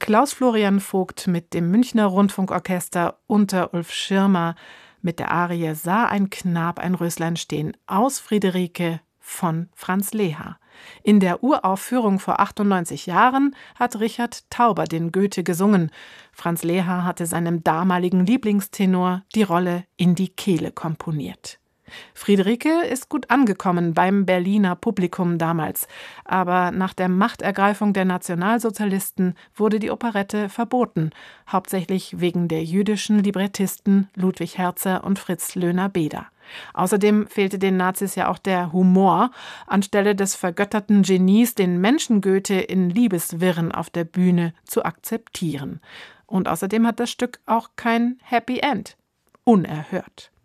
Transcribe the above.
Klaus Florian Vogt mit dem Münchner Rundfunkorchester unter Ulf Schirmer mit der Arie Sah ein Knab ein Röslein stehen aus Friederike von Franz Leha. In der Uraufführung vor 98 Jahren hat Richard Tauber den Goethe gesungen. Franz Leha hatte seinem damaligen Lieblingstenor die Rolle in die Kehle komponiert. Friederike ist gut angekommen beim Berliner Publikum damals, aber nach der Machtergreifung der Nationalsozialisten wurde die Operette verboten, hauptsächlich wegen der jüdischen Librettisten Ludwig Herzer und Fritz Löhner-Beder. Außerdem fehlte den Nazis ja auch der Humor, anstelle des vergötterten Genies den Menschen Goethe in Liebeswirren auf der Bühne zu akzeptieren. Und außerdem hat das Stück auch kein Happy End. Unerhört.